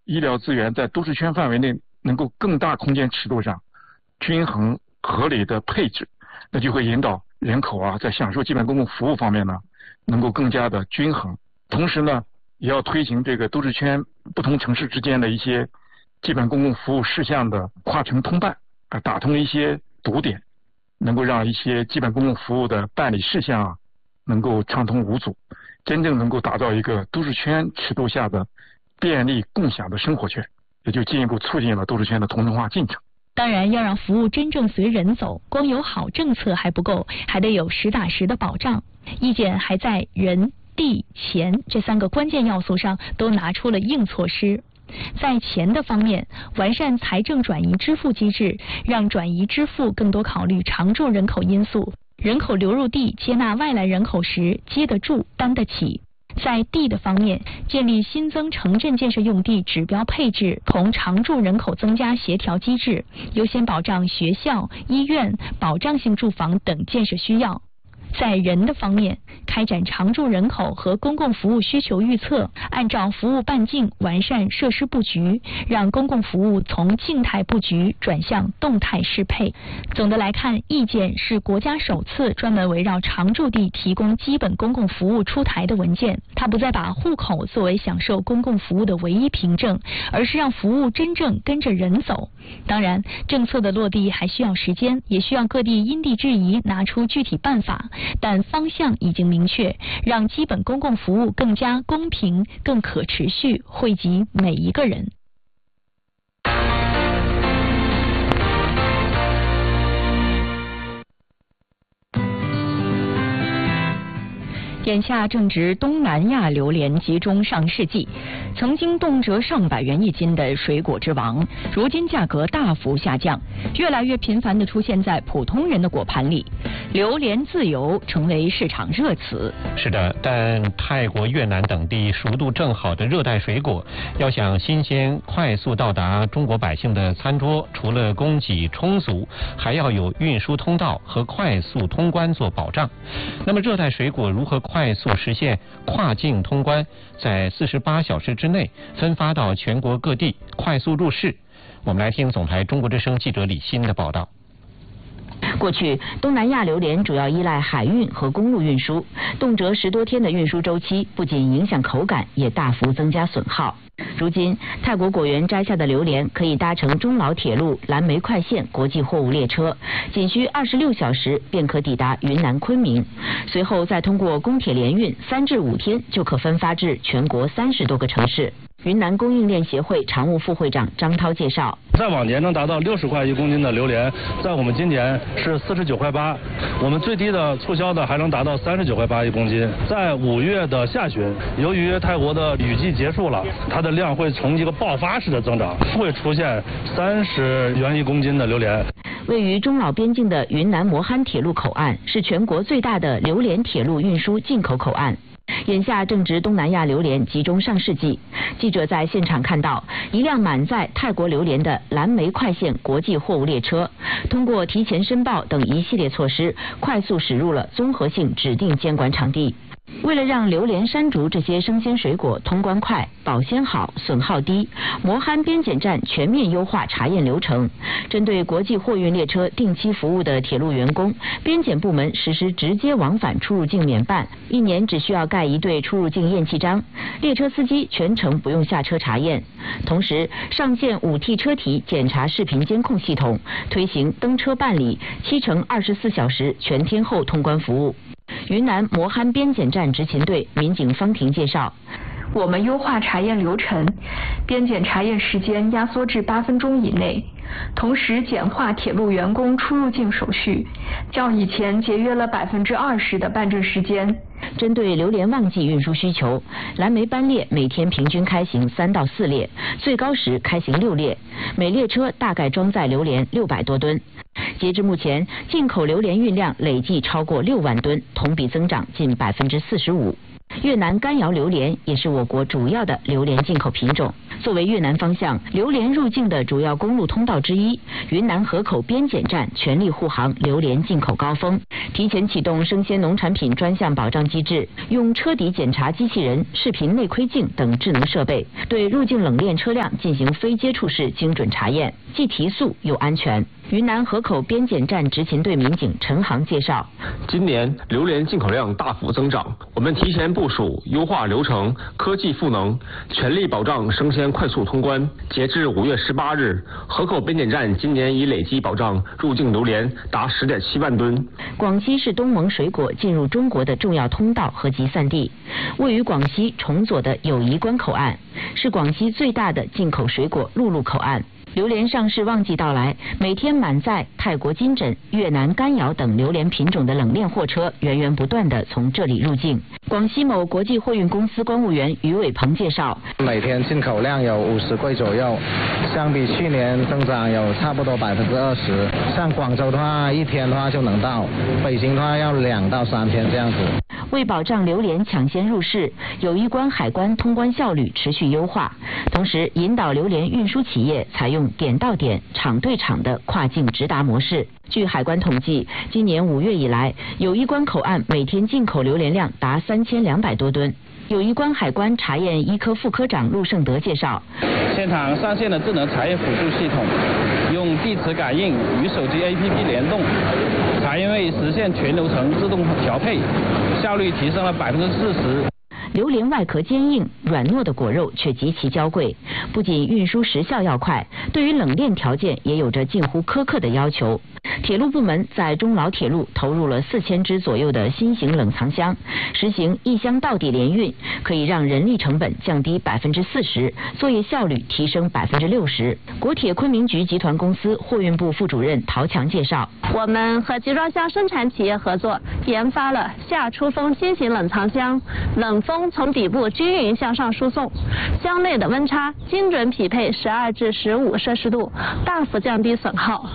医疗资源在都市圈范围内能够更大空间尺度上均衡合理的配置，那就会引导人口在享受基本公共服务方面呢能够更加的均衡。同时呢，也要推行这个都市圈不同城市之间的一些基本公共服务事项的跨城通办，打通一些堵点，能够让一些基本公共服务的办理事项能够畅通无阻，真正能够打造一个都市圈尺度下的便利共享的生活圈，也就进一步促进了都市圈的同城化进程。 当然，要让服务真正随人走，光有好政策还不够，还得有实打实的保障。意见还在人、地、钱这3个关键要素上都拿出了硬措施。在钱的方面，完善财政转移支付机制，让转移支付更多考虑常住人口因素，人口流入地接纳外来人口时接得住、担得起。在地的方面，建立新增城镇建设用地指标配置同常住人口增加协调机制，优先保障学校、医院、保障性住房等建设需要。在人的方面，开展常住人口和公共服务需求预测，按照服务半径完善设施布局，让公共服务从静态布局转向动态适配。总的来看，意见是国家首次专门围绕常住地提供基本公共服务出台的文件。它不再把户口作为享受公共服务的唯一凭证，而是让服务真正跟着人走。当然，政策的落地还需要时间，也需要各地因地制宜拿出具体办法。但方向已经明确，让基本公共服务更加公平、更可持续，惠及每一个人。眼下正值东南亚榴莲集中上市季，曾经动辄上百元一斤的水果之王，如今价格大幅下降，越来越频繁地出现在普通人的果盘里，榴莲自由成为市场热词。 是的，但泰国、越南等地熟度正好的热带水果，要想新鲜快速到达中国百姓的餐桌，除了供给充足，还要有运输通道和快速通关做保障。那么热带水果如何快速实现跨境通关，在48小时之内分发到全国各地，快速入市？我们来听总台中国之声记者李欣的报道。 过去，东南亚榴莲主要依赖海运和公路运输，动辄10多天的运输周期，不仅影响口感，也大幅增加损耗。如今，泰国果园摘下的榴莲可以搭乘中老铁路蓝莓快线国际货物列车，仅需26小时便可抵达云南昆明，随后再通过公铁联运，3至5天就可分发至全国30多个城市。云南供应链协会常务副会长张涛介绍， 在往年能达到60块1公斤的榴莲，在我们今年是49块8，我们最低的促销的还能达到39块81公斤。在5月的下旬，由于泰国的雨季结束了，它的量会从一个爆发式的增长，会出现30元1公斤的榴莲。 位于中老边境的云南磨憨铁路口岸是全国最大的榴莲铁路运输进口口岸。眼下正值东南亚榴莲集中上市季，记者在现场看到一辆满载泰国榴莲的蓝莓快线国际货物列车，通过提前申报等一系列措施，快速驶入了综合性指定监管场地。为了让榴莲、山竹这些生鲜水果通关快、保鲜好、损耗低，磨憨边检站全面优化查验流程。针对国际货运列车定期服务的铁路员工，边检部门实施直接往返出入境免办，1年只需要盖1对出入境验气章，列车司机全程不用下车查验。同时，上线5T 车体检查视频监控系统，推行登车办理7×24小时全天候通关服务。云南磨憨边检站执勤队民警方婷介绍， 我们优化查验流程，边检查验时间压缩至8分钟以内，同时简化铁路员工出入境手续，较以前节约了20%的办证时间。 针对榴莲旺季运输需求，蓝莓班列每天平均开行3到4列，最高时开行6列，每列车大概装载榴莲600多吨。截至目前，进口榴莲运量累计超过6万吨，同比增长近45%。 越南干瑶榴莲也是我国主要的榴莲进口品种。作为越南方向榴莲入境的主要公路通道之一，云南河口边检站全力护航榴莲进口高峰，提前启动生鲜农产品专项保障机制，用车底检查机器人、视频内窥镜等智能设备，对入境冷链车辆进行非接触式精准查验，既提速又安全。云南河口边检站执勤队民警陈航介绍， 今年榴莲进口量大幅增长，我们提前部署优化流程、科技赋能，全力保障生鲜快速通关。截至5月18日，河口边检站今年已累计保障入境榴莲达10.7万吨。 广西是东盟水果进入中国的重要通道和集散地，位于广西崇左的友谊关口岸是广西最大的进口水果陆路口岸。榴莲上市旺季到来，每天满载泰国金枕、越南干瑶等榴莲品种的冷链货车源源不断地从这里入境。广西某国际货运公司公务员于伟鹏介绍， 每天进口量有50柜左右，相比去年增长有差不多20%。像广州的话，一天的话就能到，北京的话要2到3天这样子。 为保障榴莲抢先入市，友谊关海关通关效率持续优化，同时引导榴莲运输企业采用点到点、厂对厂的跨境直达模式。据海关统计，今年5月以来，友谊关口岸每天进口榴莲量达3200多吨。友谊关海关查验一科副科长陆胜德介绍， 现场上线的智能查验辅助系统，用地磁感应与手机 APP 联动，查验位实现全流程自动调配，效率提升了40%。 榴莲外壳坚硬、软糯的果肉却极其娇贵，不仅运输时效要快，对于冷链条件也有着近乎苛刻的要求。铁路部门在中老铁路投入了4000只左右的新型冷藏箱，实行一箱到底联运，可以让人力成本降低40%，作业效率提升60%。国铁昆明局集团公司货运部副主任陶强介绍， 我们和集装箱生产企业合作，研发了下出风新型冷藏箱，冷风从底部均匀向上输送，箱内的温差精准匹配12至15摄氏度，大幅降低损耗。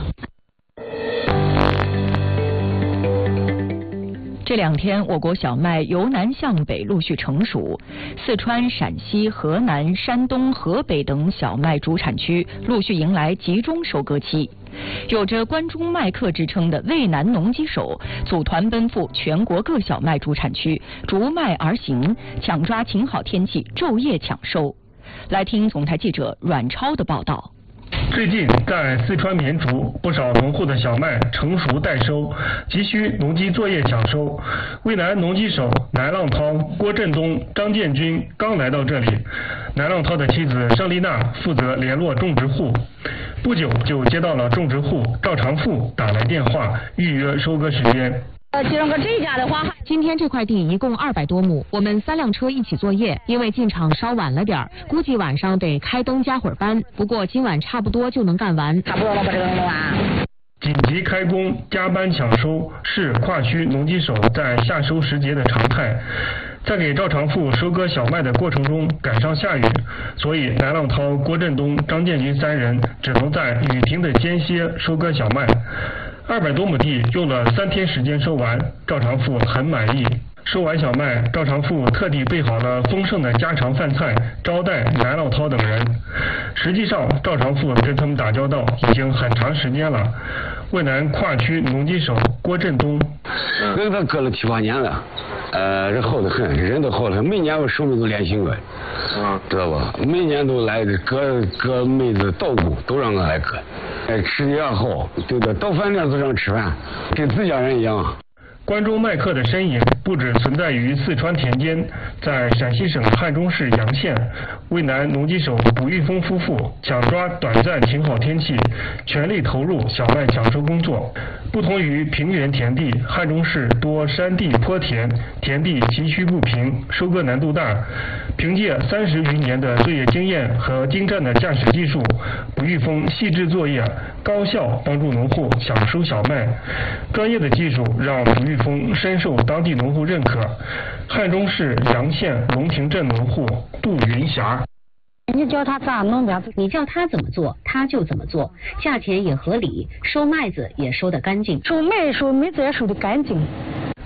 这2天，我国小麦由南向北陆续成熟，四川、陕西、河南、山东、河北等小麦主产区陆续迎来集中收割期。有着关中麦客之称的渭南农机手组团奔赴全国各小麦主产区，逐麦而行，抢抓晴好天气，昼夜抢收。来听总台记者阮超的报道。 最近，在四川绵竹，不少农户的小麦成熟待收，急需农机作业抢收。渭南农机手南浪涛、郭振东、张建军刚来到这里，南浪涛的妻子盛丽娜负责联络种植户，不久就接到了种植户赵长富打来电话，预约收割时间。 其中这家的话，今天这块地一共200多亩，我们3辆车一起作业，因为进场稍晚了点，估计晚上得开灯加会儿班，不过今晚差不多就能干完。差不多了，把这个弄完。 紧急开工加班抢收是跨区农机手在夏收时节的常态。在给赵长富收割小麦的过程中赶上下雨，所以南浪涛、郭振东、张建军3人只能在雨停的间歇收割小麦。200多亩地用了3天时间收完，赵长富很满意。收完小麦，赵长富特地备好了丰盛的家常饭菜，招待南浪涛等人。实际上，赵长富跟他们打交道已经很长时间了。渭南跨区农机手郭振东， 跟他割了7、8年了，这好得很，人都好了，每年我手里都连心割，知道吧？每年都来割麦子稻谷都让我来割，吃的也好，对的，到饭店都让吃饭，跟自家人一样。 关中麦客的身影不只存在于四川田间，在陕西省汉中市洋县，渭南农机手卜玉峰夫妇抢抓短暂晴好天气，全力投入小麦抢收工作。不同于平原田地，汉中市多山地坡田，田地崎岖不平，收割难度大。凭借30余年的作业经验和精湛的驾驶技术，卜玉峰细致作业，高效帮助农户抢收小麦。专业的技术让卜玉峰深受当地农户认可。汉中市洋县龙亭镇农户杜云霞， 你教他咋弄的，你叫他怎么做他就怎么做，价钱也合理，收麦子也收得干净。 收麦子也收得干净。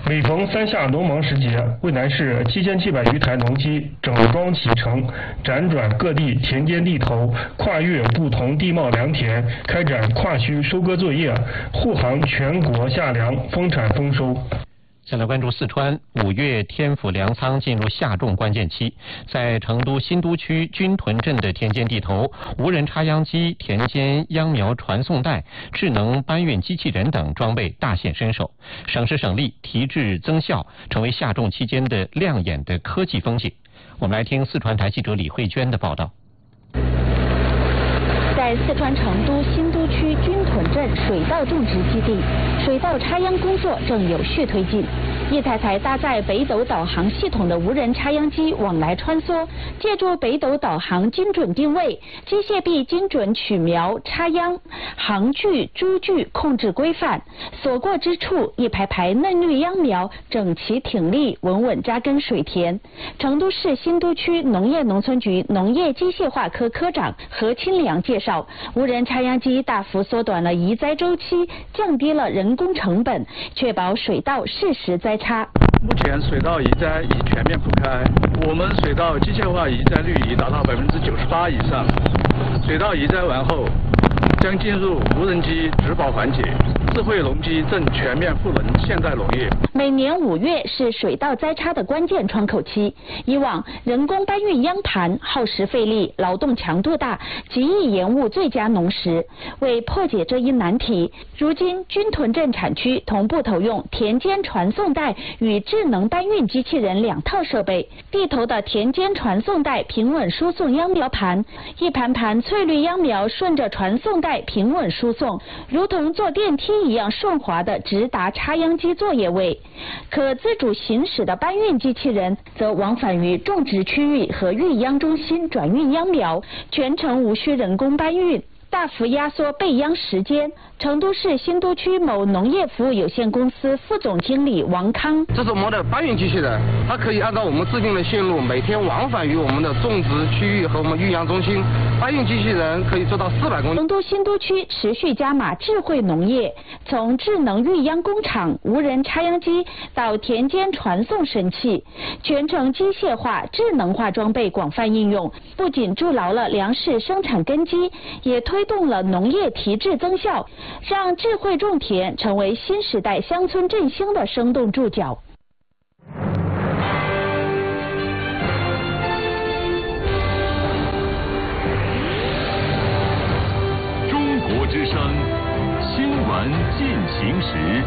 每逢三夏农忙时节，渭南市7700余台农机整装启程，辗转各地田间地头，跨越不同地貌良田，开展跨区收割作业，护航全国夏粮丰产丰收。 再来关注四川，5月天府粮仓进入夏种关键期，在成都新都区军屯镇的田间地头，无人插秧机、田间秧苗传送带、智能搬运机器人等装备大显身手，省时省力，提质增效，成为夏种期间的亮眼的科技风景。我们来听四川台记者李慧娟的报道。 在四川成都新都区军屯镇水稻种植基地，水稻插秧工作正有序推进。一台台搭载北斗导航系统的无人插秧机往来穿梭，借助北斗导航精准定位，机械臂精准取苗、插秧，行距、株距控制规范，所过之处，一排排嫩绿秧苗整齐挺立，稳稳扎根水田。成都市新都区农业农村局农业机械化科科长何清良介绍，无人插秧机大幅缩短了移栽周期，降低了人工成本，确保水稻适时栽插。 目前水稻移栽已全面铺开，我们水稻机械化移栽率已达到98%以上。水稻移栽完后，将进入无人机植保环节，智慧农机正全面赋能现代农业。 每年5月是水稻栽插的关键窗口期，以往人工搬运秧盘耗时费力，劳动强度大，极易延误最佳农时。为破解这一难题，如今军屯镇产区同步投用田间传送带与智能搬运机器人2套设备，地头的田间传送带平稳输送秧苗盘，一盘盘翠绿秧苗顺着传送带平稳输送，如同坐电梯一样顺滑地直达插秧机作业位。可自主行驶的搬运机器人则往返于种植区域和育秧中心转运秧苗，全程无需人工搬运，大幅压缩备秧时间。成都市新都区某农业服务有限公司副总经理王康： 这是我们的搬运机器人，它可以按照我们制定的线路，每天往返于我们的种植区域和我们育秧中心。搬运机器人可以做到400公里。 成都新都区持续加码智慧农业，从智能育秧工厂、无人插秧机到田间传送神器，全程机械化、智能化装备广泛应用，不仅筑牢了粮食生产根基，也推动了农业提质增效，让智慧种田成为新时代乡村振兴的生动注脚。 中国之声新闻进行时。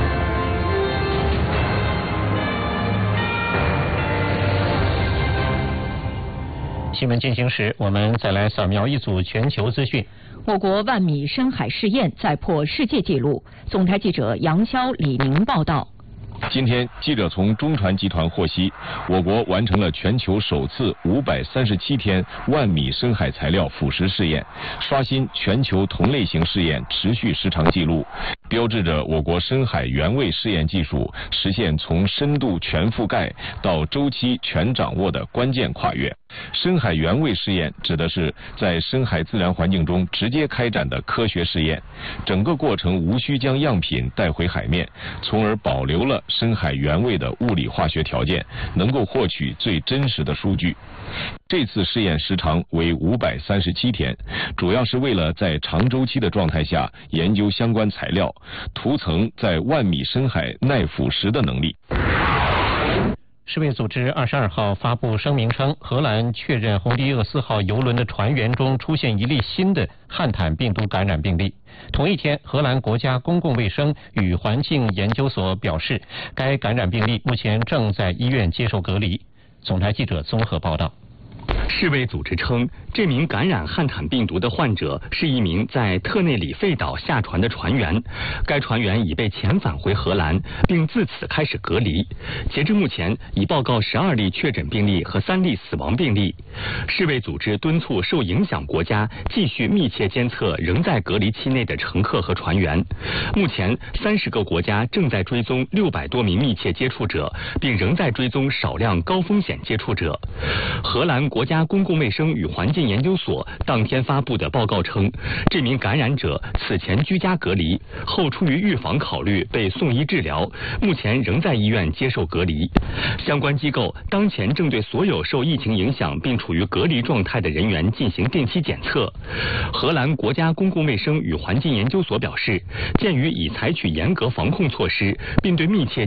新闻进行时，我们再来扫描一组全球资讯。 我国万米深海试验再破世界纪录。总台记者杨潇、李宁报道。 今天，记者从中传集团获悉，我国完成了全球首次537天万米深海材料腐蚀试验，刷新全球同类型试验持续时长纪录，标志着我国深海原位试验技术实现从深度全覆盖到周期全掌握的关键跨越。深海原位试验指的是在深海自然环境中直接开展的科学试验，整个过程无需将样品带回海面，从而保留了深海原位的物理化学条件，能够获取最真实的数据。这次试验时长为537天，主要是为了在长周期的状态下研究相关材料，涂层在万米深海耐腐蚀的能力。 世卫组织22号发布声明称，荷兰确认红迪厄4号邮轮的船员中出现一例新的汉坦病毒感染病例。同一天，荷兰国家公共卫生与环境研究所表示，该感染病例目前正在医院接受隔离。总台记者综合报道。 世卫组织称，这名感染汉坦病毒的患者是一名在特内里费岛下船的船员，该船员已被遣返回荷兰，并自此开始隔离。截至目前，已报告12例确诊病例和3例死亡病例。世卫组织敦促受影响国家继续密切监测仍在隔离期内的乘客和船员。目前，30个国家正在追踪600多名密切接触者，并仍在追踪少量高风险接触者。荷兰国家家公共卫生与环境研究所当天发布的报告称，这名感染者此前居家隔离，后出于预防考虑被送医治疗，目前仍在医院接受隔离。相关机构当前正对所有受疫情影响并处于隔离状态的人员进行定期检测。荷兰国家公共卫生与环境研究所表示，鉴于已采取严格防控措施，并对密切